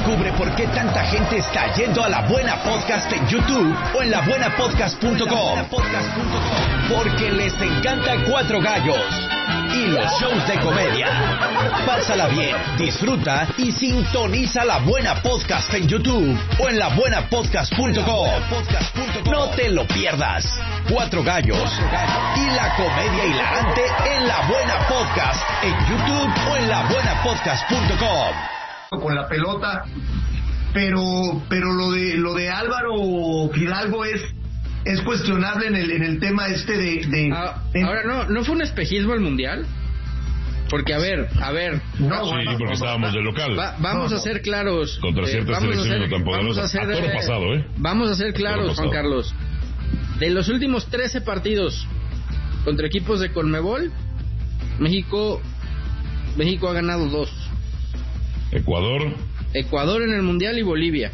Descubre por qué tanta gente está yendo a La Buena Podcast en YouTube o en labuenapodcast.com. Porque les encanta Cuatro Gallos y los shows de comedia. Pásala bien, disfruta y sintoniza La Buena Podcast en YouTube o en labuenapodcast.com. No te lo pierdas. Cuatro Gallos y la comedia hilarante en La Buena Podcast en YouTube o en labuenapodcast.com. Con la pelota, pero lo de Álvaro Fidalgo es cuestionable en el tema de ahora no fue un espejismo el mundial, porque a ver no, sí, porque estábamos de local. Vamos a ser claros contra ciertas selecciones no tan poderosas. Vamos a ser claros, Juan Carlos. De los últimos 13 partidos contra equipos de Conmebol, México ha ganado 2. Ecuador en el mundial y Bolivia.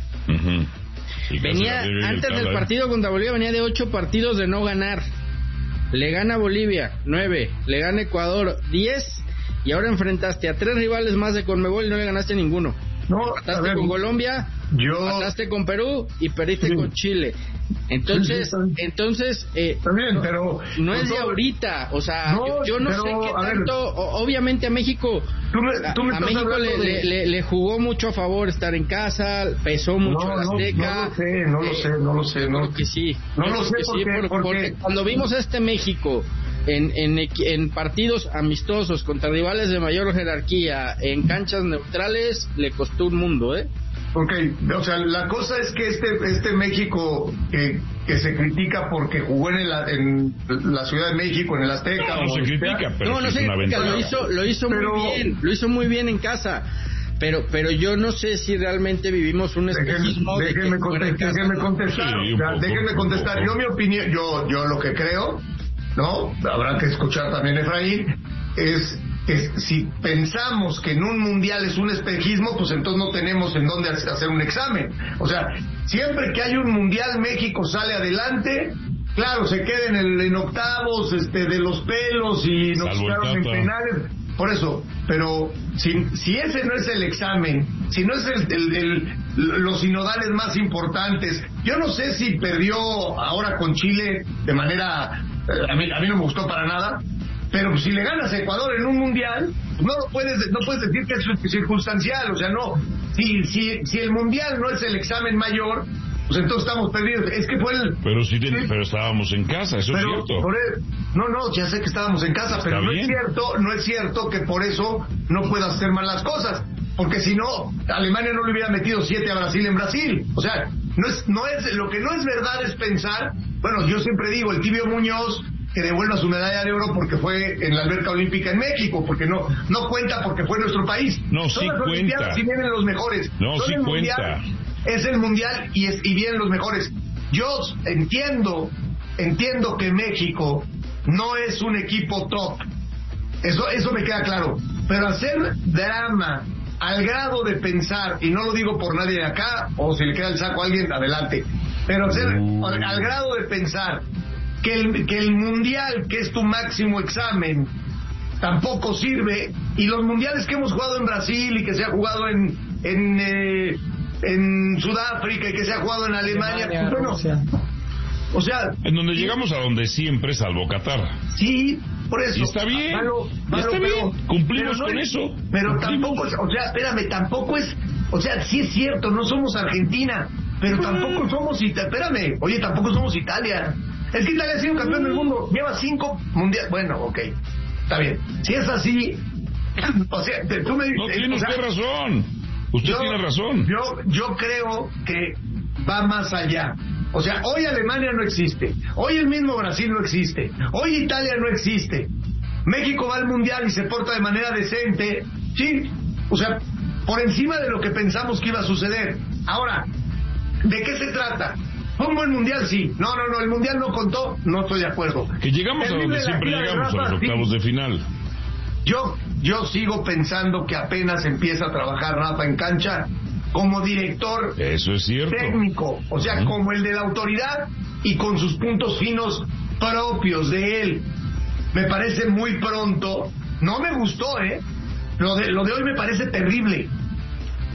Venía antes del partido contra Bolivia, venía de 8 partidos de no ganar. Le gana Bolivia 9, le gana Ecuador 10 y ahora enfrentaste a 3 rivales más de Conmebol y no le ganaste a ninguno. Empataste con Colombia, empataste con Perú y perdiste con Chile. Entonces también, pero no es de ahorita, o sea, yo no sé qué tanto. Obviamente a México a México le jugó mucho a favor estar en casa, pesó mucho el Azteca. No lo sé. Porque sí. No lo sé porque cuando vimos a este México en partidos amistosos contra rivales de mayor jerarquía en canchas neutrales, le costó un mundo, Okay, o sea, la cosa es que este México que se critica porque jugó en la Ciudad de México, en el Azteca. No se critica, pero no se critica, lo hizo muy bien en casa. Pero yo no sé si realmente vivimos un espejismo. Déjenme contestar. Yo mi opinión, yo lo que creo, ¿no? Habrá que escuchar también a Efraín, es si pensamos que en un mundial es un espejismo, pues entonces no tenemos en dónde hacer un examen. O sea, siempre que hay un mundial, México sale adelante. Claro, se queda en octavos de los pelos y nos quedaron en penales. Por eso, pero si ese no es el examen, si no es los sinodales más importantes, yo no sé si perdió ahora con Chile de manera, a mí no me gustó para nada, pero si le ganas a Ecuador en un mundial, no puedes decir que es circunstancial, o sea, no, si el mundial no es el examen mayor, pues entonces estamos perdidos. Es que fue pero estábamos en casa, eso es cierto. No, ya sé que estábamos en casa, pero no es cierto que por eso no puedas hacer mal las cosas, porque si no, Alemania no le hubiera metido 7 a Brasil en Brasil. O sea, no es lo que no es verdad es pensar, bueno, yo siempre digo, el Tibio Muñoz que devuelva su medalla de oro porque fue en la alberca olímpica en México, porque no cuenta porque fue nuestro país. No, sí cuenta. Si vienen los mejores. No, sí cuenta. Es el mundial y vienen los mejores. Yo entiendo que México no es un equipo top. Eso me queda claro. Pero hacer drama al grado de pensar, y no lo digo por nadie de acá, o si le queda el saco a alguien, adelante. Pero hacer al grado de pensar que el mundial, que es tu máximo examen, tampoco sirve, y los mundiales que hemos jugado en Brasil y que se ha jugado en Sudáfrica y que se ha jugado en Alemania, o sea, en donde llegamos a donde siempre, salvo Qatar. Sí, por eso. Y está bien, cumplimos con eso. Pero tampoco, o sea, espérame, tampoco es, o sea, sí es cierto, no somos Argentina, pero tampoco somos tampoco somos Italia. Es que Italia ha sido campeón del mundo, lleva 5 mundiales. Bueno, okay, está bien. Si es así, o sea, tú me dices. No tiene usted razón. Usted tiene razón. Yo creo que va más allá. O sea, hoy Alemania no existe. Hoy el mismo Brasil no existe. Hoy Italia no existe. México va al mundial y se porta de manera decente. Sí, o sea, por encima de lo que pensamos que iba a suceder. Ahora, ¿de qué se trata? ¿Fue un buen mundial? Sí. No, el mundial no contó. No estoy de acuerdo. Que llegamos a donde siempre llegamos, a los octavos de final. Yo sigo pensando que apenas empieza a trabajar Rafa en cancha como director. Eso es cierto. Técnico, o sea, como el de la autoridad y con sus puntos finos propios de él. Me parece muy pronto. No me gustó, Lo de hoy me parece terrible.